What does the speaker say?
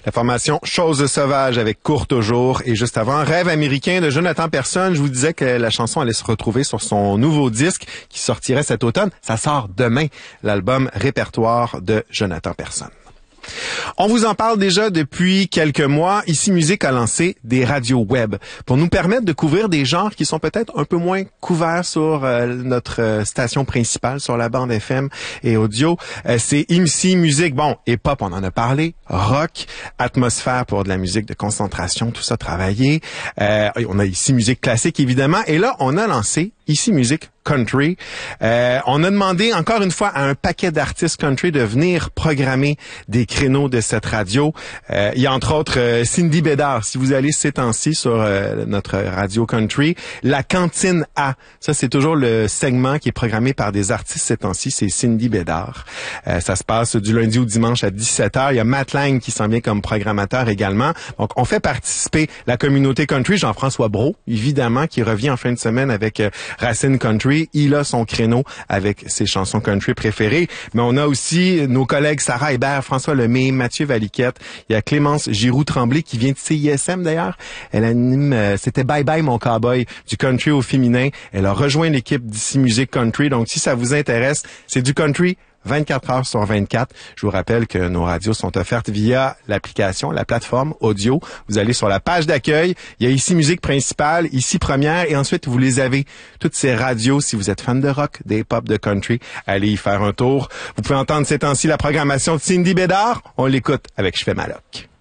La formation Chose sauvage avec Court au jour. Et juste avant, Rêve américain de Jonathan Persson. Je vous disais que la chanson allait se retrouver sur son nouveau disque qui sortirait cet automne. Ça sort demain, l'album Répertoire de Jonathan Persson. On vous en parle déjà depuis quelques mois. Ici Musique a lancé des radios web pour nous permettre de couvrir des genres qui sont peut-être un peu moins couverts sur notre station principale, sur la bande FM et audio. C'est Ici Musique, bon, et pop, on en a parlé, rock, atmosphère pour de la musique de concentration, tout ça travaillé. On a Ici Musique classique, évidemment. Et là, on a lancé Ici Musique country. On a demandé encore une fois à un paquet d'artistes country de venir programmer des créneaux de cette radio. Il y a entre autres Cindy Bédard. Si vous allez ces temps-ci sur notre radio country, la cantine A. Ça, c'est toujours le segment qui est programmé par des artistes ces temps-ci. C'est Cindy Bédard. Ça se passe du lundi au dimanche à 17h. Il y a Matt Lang qui s'en vient comme programmateur également. Donc, on fait participer la communauté country. Jean-François Brault, évidemment, qui revient en fin de semaine avec Racine Country. Il a son créneau avec ses chansons country préférées. Mais on a aussi nos collègues Sarah Hébert, François Lemay, Mathieu Valiquette. Il y a Clémence Giroux-Tremblay qui vient de CISM d'ailleurs. Elle anime, c'était Bye Bye mon cowboy, du country au féminin. Elle a rejoint l'équipe d'Ici Musique Country. Donc si ça vous intéresse, c'est du country 24 heures sur 24. Je vous rappelle que nos radios sont offertes via l'application, la plateforme audio. Vous allez sur la page d'accueil. Il y a Ici Musique principale, Ici Première, et ensuite vous les avez. Toutes ces radios, si vous êtes fan de rock, des pop, de country, allez y faire un tour. Vous pouvez entendre ces temps-ci la programmation de Cindy Bédard. On l'écoute avec Je fais ma loc.